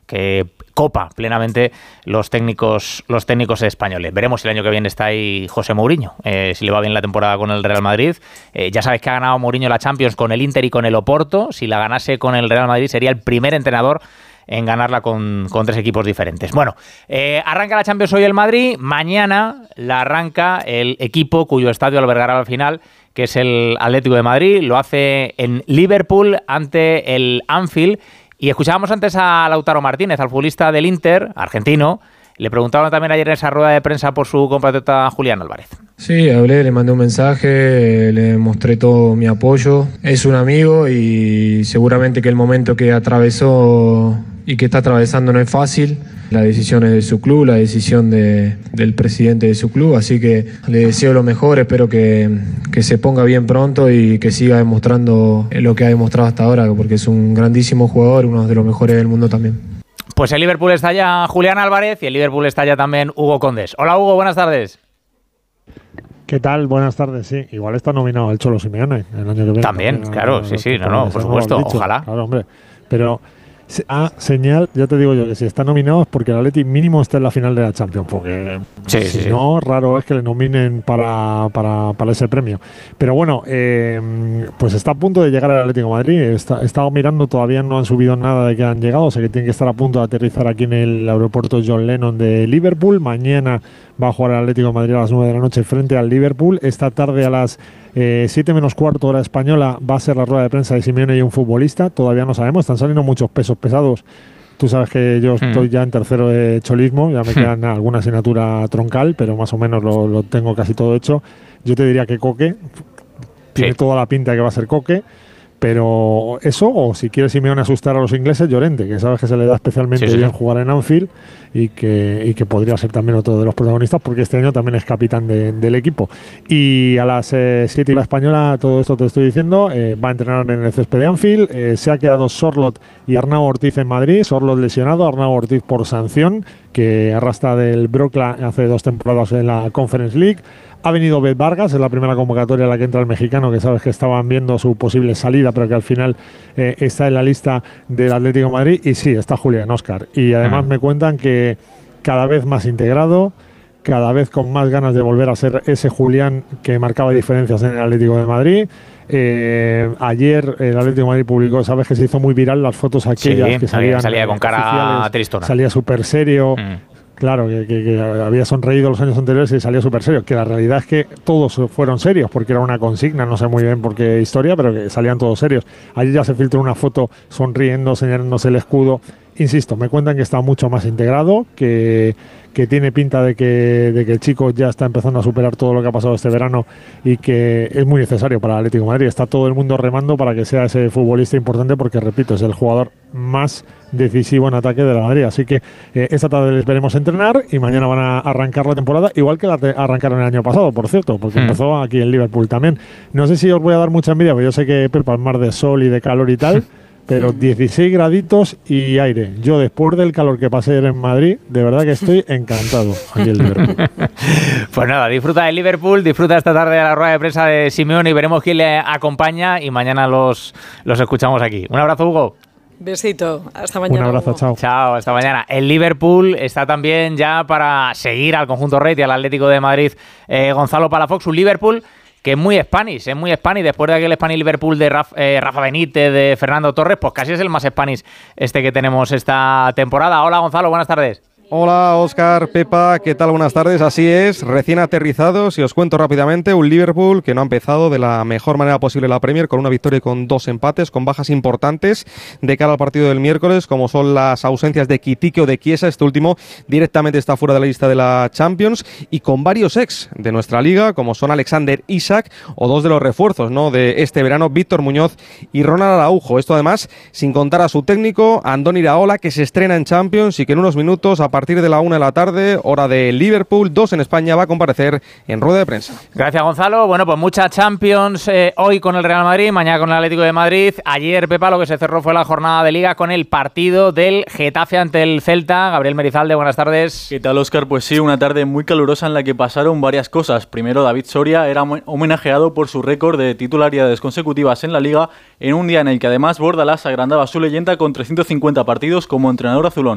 que copa plenamente los técnicos españoles. Veremos si el año que viene está ahí José Mourinho, si le va bien la temporada con el Real Madrid. Ya sabéis que ha ganado Mourinho la Champions con el Inter y con el Oporto. Si la ganase con el Real Madrid sería el primer entrenador en ganarla con 3 equipos diferentes. Bueno, arranca la Champions hoy el Madrid. Mañana la arranca el equipo cuyo estadio albergará la final, que es el Atlético de Madrid. Lo hace en Liverpool ante el Anfield. Y escuchábamos antes a Lautaro Martínez, al futbolista del Inter, argentino. Le preguntaban también ayer en esa rueda de prensa por su compatriota Julián Álvarez. Sí, hablé, le mandé un mensaje, le mostré todo mi apoyo. Es un amigo y seguramente que el momento que atravesó y que está atravesando no es fácil. La decisión es de su club, la decisión del presidente de su club, así que le deseo lo mejor, espero que se ponga bien pronto y que siga demostrando lo que ha demostrado hasta ahora, porque es un grandísimo jugador, uno de los mejores del mundo también. Pues el Liverpool está ya Julián Álvarez y el Liverpool está ya también Hugo Condés. Hola Hugo, buenas tardes. ¿Qué tal? Buenas tardes, sí. Igual está nominado el Cholo Simeone el año que viene. También, claro, sí, no, por supuesto, ojalá. Claro, hombre, pero... señal, ya te digo yo, que si está nominado es porque el Atleti mínimo está en la final de la Champions, porque si no, raro es que le nominen para ese premio. Pero bueno, pues está a punto de llegar al Atlético de Madrid. He estado mirando, todavía no han subido nada de que han llegado, o sea que tienen que estar a punto de aterrizar aquí en el aeropuerto John Lennon de Liverpool. Mañana va a jugar el Atlético de Madrid a las 9 de la noche frente al Liverpool. Esta tarde a las 7 menos cuarto hora española va a ser la rueda de prensa de Simeone y un futbolista. Todavía no sabemos, están saliendo muchos pesos pesados. Tú sabes que yo estoy ya en tercero de cholismo, ya me quedan alguna asignatura troncal, pero más o menos lo tengo casi todo hecho. Yo te diría que Coque, tiene toda la pinta de que va a ser Coque, pero eso, o si quiere Simeone asustar a los ingleses, Llorente, que sabes que se le da especialmente bien jugar en Anfield y que podría ser también otro de los protagonistas, porque este año también es capitán del equipo. Y a las 7 y la española, todo esto te estoy diciendo, va a entrenar en el césped de Anfield. Se ha quedado Sorloth y Arnau Ortiz en Madrid. Sorloth lesionado, Arnau Ortiz por sanción, que arrastra del Brocla hace 2 temporadas en la Conference League. Ha venido Bet Vargas, es la primera convocatoria en la que entra el mexicano, que sabes que estaban viendo su posible salida, pero que al final está en la lista del Atlético de Madrid. Y sí, está Julián Óscar. Y además me cuentan que cada vez más integrado, cada vez con más ganas de volver a ser ese Julián que marcaba diferencias en el Atlético de Madrid. Ayer el Atlético de Madrid publicó, sabes que se hizo muy viral las fotos aquellas que salía con cara tristona. Salía súper serio. Claro, que había sonreído los años anteriores y salía súper serio. Que la realidad es que todos fueron serios, porque era una consigna, no sé muy bien por qué historia, pero que salían todos serios. Ayer ya se filtró una foto sonriendo, señalándose el escudo. Insisto, me cuentan que está mucho más integrado, que tiene pinta de que el chico ya está empezando a superar todo lo que ha pasado este verano y que es muy necesario para el Atlético de Madrid. Está todo el mundo remando para que sea ese futbolista importante, porque, repito, es el jugador más decisivo en ataque de la Madrid. Así que esta tarde les veremos entrenar y mañana van a arrancar la temporada, igual que la arrancaron el año pasado, por cierto, porque empezó aquí en Liverpool también. No sé si os voy a dar mucha envidia, porque yo sé que Pepa es más de sol y de calor y tal, pero 16 graditos y aire. Yo, después del calor que pasé en Madrid, de verdad que estoy encantado aquí en Liverpool. Pues nada, disfruta de Liverpool, disfruta esta tarde de la rueda de prensa de Simeone y veremos quién le acompaña y mañana los escuchamos aquí. Un abrazo, Hugo. Besito, hasta mañana. Un abrazo, Hugo. chao. Chao, hasta mañana. El Liverpool está también ya para seguir al conjunto Red y al Atlético de Madrid, Gonzalo Palafox, un Liverpool que es muy Spanish, después de aquel Spanish Liverpool de Rafa Benítez, de Fernando Torres, pues casi es el más Spanish este que tenemos esta temporada. Hola Gonzalo, buenas tardes. Hola Óscar, Pepa, ¿qué tal? Buenas tardes, así es, recién aterrizados y os cuento rápidamente un Liverpool que no ha empezado de la mejor manera posible la Premier, con una victoria y con 2 empates, con bajas importantes de cara al partido del miércoles, como son las ausencias de Kitike o de Chiesa, este último directamente está fuera de la lista de la Champions, y con varios ex de nuestra liga, como son Alexander Isak o 2 de los refuerzos, ¿no?, de este verano, Víctor Muñoz y Ronald Araujo. Esto además sin contar a su técnico, Andoni Iraola, que se estrena en Champions y que en unos minutos, a partir de la 1 de la tarde, hora de Liverpool, 2 en España, va a comparecer en rueda de prensa. Gracias, Gonzalo. Bueno, pues mucha Champions hoy con el Real Madrid, mañana con el Atlético de Madrid. Ayer, Pepa, lo que se cerró fue la jornada de Liga con el partido del Getafe ante el Celta. Gabriel Merizalde, buenas tardes. ¿Qué tal, Óscar? Pues sí, una tarde muy calurosa en la que pasaron varias cosas. Primero, David Soria era homenajeado por su récord de titularidades consecutivas en la Liga, en un día en el que además Bordalás agrandaba su leyenda con 350 partidos como entrenador azulón.